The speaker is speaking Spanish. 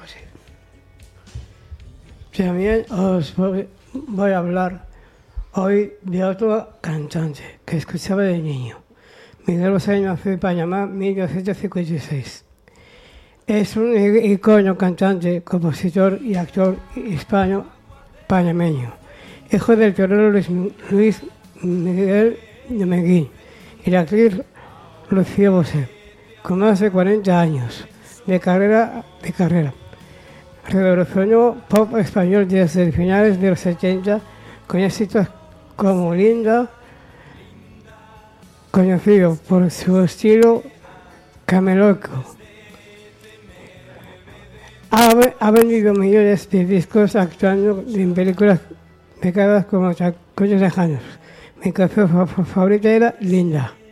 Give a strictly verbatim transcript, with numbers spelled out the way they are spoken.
José. También os voy, voy a hablar hoy de otro cantante que escuchaba de niño. Miguel Bosé nació en Panamá en mil novecientos cincuenta y seis. Es un icono cantante, compositor y actor hispano-panameño, hijo del torero Luis, Luis Miguel de Menguín y la actriz Lucía Bosé, con más de cuarenta años de carrera. De carrera. Revolucionó pop español desde finales de los setenta con éxitos como Linda, conocido por su estilo camelódico. Ha, ha vendido millones de discos actuando en películas pegadas como Tacones Lejanos. Mi canción favorita era Linda.